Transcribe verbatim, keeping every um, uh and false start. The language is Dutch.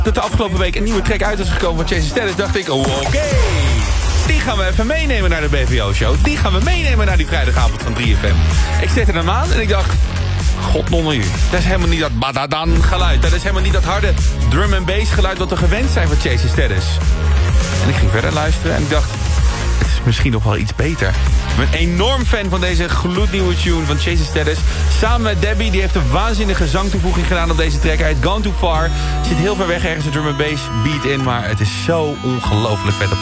dat de afgelopen week een nieuwe track uit is gekomen van Chase Status, dacht ik, oh, oké. Okay. Die gaan we even meenemen naar de B V O-show. Die gaan we meenemen naar die vrijdagavond van drie F M. Ik zette hem aan en ik dacht, god non u. Dat is helemaal niet dat badadan geluid. Dat is helemaal niet dat harde drum and bass geluid wat we gewend zijn van Chase Status. En ik ging verder luisteren en ik dacht, het is misschien nog wel iets beter. Ik ben enorm fan van deze gloednieuwe tune van Chase Status. Samen met Debbie, die heeft een waanzinnige zangtoevoeging gedaan op deze track. Hij heet Gone Too Far. Er zit heel ver weg ergens een drum and bass beat in, maar het is zo ongelooflijk vet.